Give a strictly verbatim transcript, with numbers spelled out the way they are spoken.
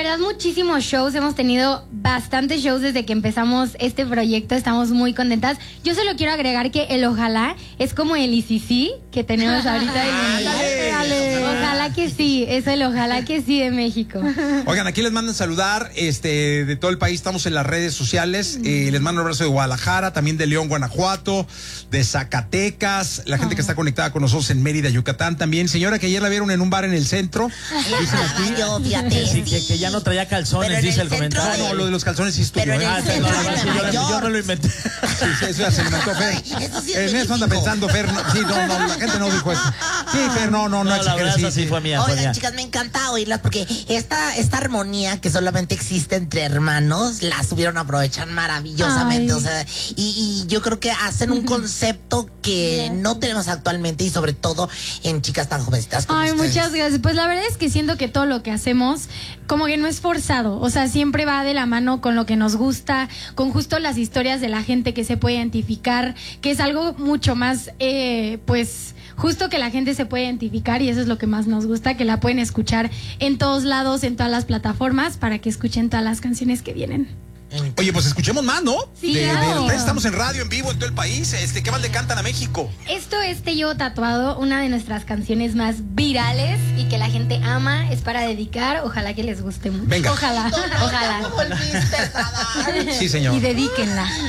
verdad, muchísimos shows. Hemos tenido bastantes shows desde que empezamos este proyecto. Estamos muy contentas. Yo solo quiero agregar que el ojalá es como el y si sí que tenemos ahorita. Dale, dale. Ojalá que sí, es el ojalá que sí de México. Oigan, aquí les mandan saludar este, de todo el país. Estamos en las redes sociales. Eh, les mando un abrazo de Guadalajara, también de León, Guanajuato, de Zacatecas, la gente que está conectada con nosotros en Mérida, Yucatán también. Señora, que ayer la vieron en un bar en el centro. Dicen aquí. Yo, fíjate. Sí, que, que ya no traía calzones, dice el, el comentario. No, no, lo de los calzones sí estuvo. Pero en el ¿eh? centro Ah, de sí, Nueva yo, yo York. no lo inventé. Sí, sí, eso ya se inventó Fer. Ay, eso sí es en eso anda México. pensando Fer. No, sí, no, no, la gente no dijo eso. Sí, Fer, no, no, no, No, la exageres, verdad, sí, esa sí sí. fue mía. fue Oigan, mía. chicas, me encanta oírlas porque esta, esta armonía que solamente existe entre hermanos la supieron aprovechar maravillosamente. Ay. O sea, y, y yo creo que hacen un concepto que no tenemos actualmente y sobre todo en chicas tan jovencitas como Ay, ustedes. muchas gracias. Pues la verdad es que siento que todo lo que hacemos como que no es forzado, o sea, siempre va de la mano con lo que nos gusta, con justo las historias de la gente que se puede identificar, que es algo mucho más, eh, pues, justo que la gente se puede identificar y eso es lo que más nos gusta, que la pueden escuchar en todos lados, en todas las plataformas, para que escuchen todas las canciones que vienen. Oye, pues escuchemos más, ¿no? Sí, de, claro. de- estamos en radio, en vivo, en todo el país. Este, ¿qué más le cantan a México? Esto es Te Llevo Tatuado, una de nuestras canciones más virales y que la gente ama, es para dedicar, ojalá que les guste mucho. Venga. Ojalá, No, no, ojalá. ya me volviste a dar. Sí, señor. Y dedíquenla.